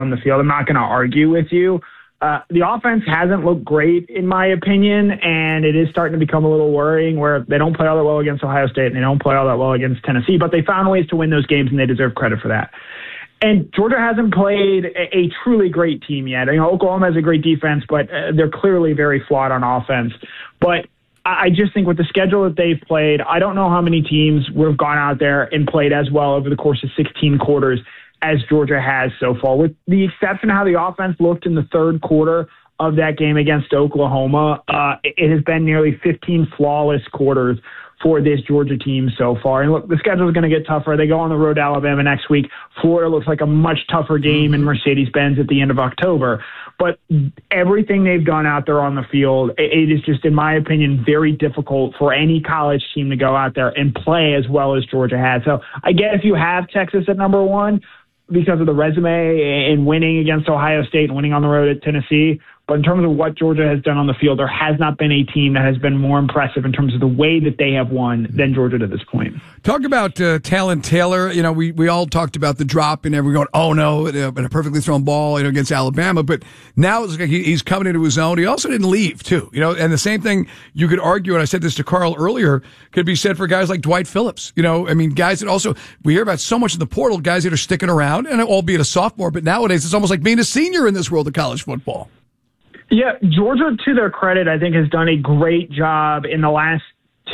on the field. I'm not going to argue with you. The offense hasn't looked great, in my opinion, and it is starting to become a little worrying where they don't play all that well against Ohio State and they don't play all that well against Tennessee, but they found ways to win those games, and they deserve credit for that. And Georgia hasn't played a truly great team yet. Oklahoma has a great defense, but they're clearly very flawed on offense. But I just think with the schedule that they've played, I don't know how many teams would have gone out there and played as well over the course of 16 quarters as Georgia has so far, with the exception of how the offense looked in the third quarter of that game against Oklahoma. It has been nearly 15 flawless quarters for this Georgia team so far. And look, the schedule is going to get tougher. They go on the road to Alabama next week. Florida looks like a much tougher game in Mercedes-Benz at the end of October. But everything they've done out there on the field, it is just, in my opinion, very difficult for any college team to go out there and play as well as Georgia has. So I get if you have Texas at number one, because of the resume and winning against Ohio State and winning on the road at Tennessee. But in terms of what Georgia has done on the field, there has not been a team that has been more impressive in terms of the way that they have won than Georgia to this point. Talk about Talon Taylor. We all talked about the drop and everyone going, oh no, and a perfectly thrown ball, against Alabama. But now it's like he's coming into his own. He also didn't leave too, and the same thing you could argue, and I said this to Carl earlier, could be said for guys like Dwight Phillips. Guys that also, we hear about so much in the portal, guys that are sticking around, and albeit a sophomore, but nowadays it's almost like being a senior in this world of college football. Yeah, Georgia, to their credit, I think has done a great job in the last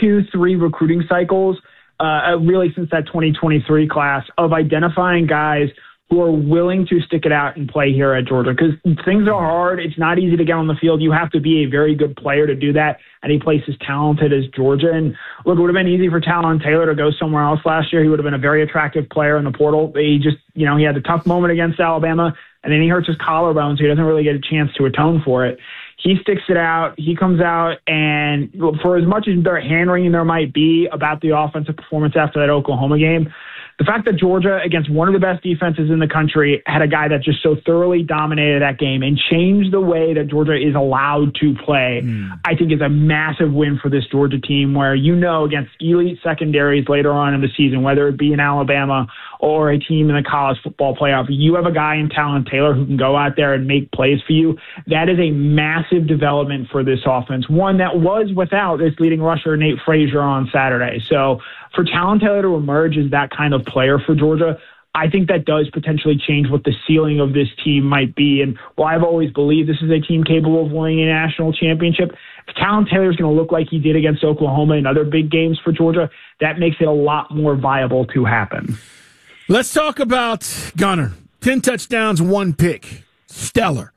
2-3 recruiting cycles, really since that 2023 class, of identifying guys who are willing to stick it out and play here at Georgia. Because things are hard. It's not easy to get on the field. You have to be a very good player to do that at a place as talented as Georgia. And look, it would have been easy for Talon Taylor to go somewhere else last year. He would have been a very attractive player in the portal. He just, he had a tough moment against Alabama, and then he hurts his collarbone, so he doesn't really get a chance to atone for it. He sticks it out. He comes out, and for as much as their hand-wringing there might be about the offensive performance after that Oklahoma game, the fact that Georgia, against one of the best defenses in the country, had a guy that just so thoroughly dominated that game and changed the way that Georgia is allowed to play, I think is a massive win for this Georgia team where, against elite secondaries later on in the season, whether it be in Alabama or a team in the college football playoff, you have a guy in Talon Taylor who can go out there and make plays for you. That is a massive development for this offense, one that was without its leading rusher, Nate Frazier, on Saturday. So for Talon Taylor to emerge as that kind of player for Georgia, I think that does potentially change what the ceiling of this team might be. And while I've always believed this is a team capable of winning a national championship, if Talon Taylor is going to look like he did against Oklahoma in other big games for Georgia, that makes it a lot more viable to happen. Let's talk about Gunner. 10 touchdowns, 1 pick. Stellar.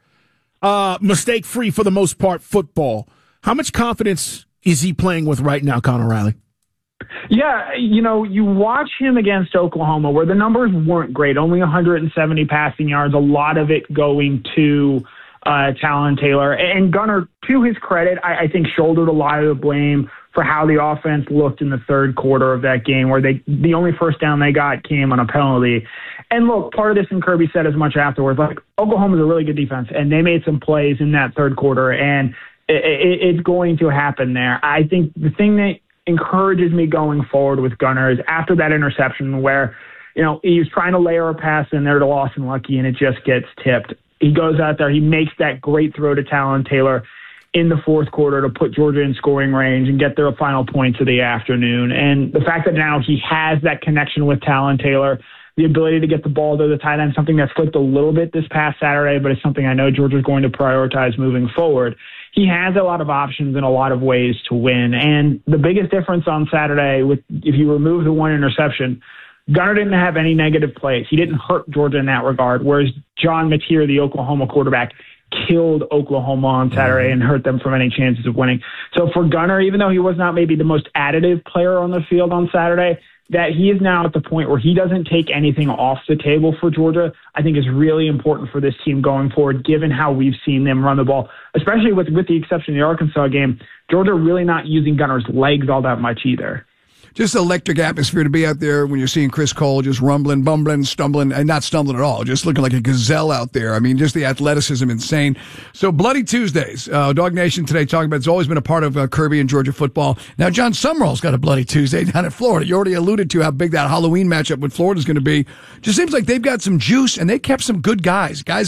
Mistake-free for the most part football. How much confidence is he playing with right now, Connor Riley? Yeah, you watch him against Oklahoma where the numbers weren't great, only 170 passing yards, a lot of it going to Talon Taylor. And Gunner, to his credit, I think shouldered a lot of the blame for how the offense looked in the third quarter of that game where the only first down they got came on a penalty. And look, part of this, and Kirby said as much afterwards, like Oklahoma's a really good defense, and they made some plays in that third quarter, and it's going to happen there. I think the thing that encourages me going forward with Gunner is after that interception where, he was trying to layer a pass in there to Lawson Lucky and it just gets tipped. He goes out there, he makes that great throw to Talon Taylor in the fourth quarter to put Georgia in scoring range and get their final points of the afternoon. And the fact that now he has that connection with Talon Taylor, the ability to get the ball to the tight end, something that slipped a little bit this past Saturday, but it's something I know Georgia's going to prioritize moving forward. He has a lot of options in a lot of ways to win. And the biggest difference on Saturday, if you remove the one interception, Gunner didn't have any negative plays. He didn't hurt Georgia in that regard, whereas John Mateer, the Oklahoma quarterback, killed Oklahoma on Saturday and hurt them from any chances of winning. So for Gunner, even though he was not maybe the most additive player on the field on Saturday, that he is now at the point where he doesn't take anything off the table for Georgia, I think is really important for this team going forward, given how we've seen them run the ball, especially with the exception of the Arkansas game. Georgia really not using Gunner's legs all that much either. just electric atmosphere to be out there when you're seeing Chris Cole just rumbling, bumbling, stumbling, and not stumbling at all, just looking like a gazelle out there. I mean, just the athleticism insane. So Bloody Tuesdays, Dog Nation today talking about it's always been a part of Kirby and Georgia football. Now John Summerall's got a Bloody Tuesday down in Florida. You already alluded to how big that Halloween matchup with Florida is going to be. Just seems like they've got some juice and they kept some good guys